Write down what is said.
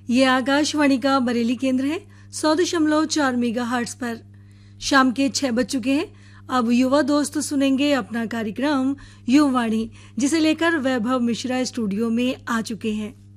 ये आकाशवाणी का बरेली केंद्र है 100.4 मेगाहर्ट्ज पर। शाम के 6 बज चुके हैं। अब युवा दोस्त सुनेंगे अपना कार्यक्रम युवावाणी, जिसे लेकर वैभव मिश्रा स्टूडियो में आ चुके हैं।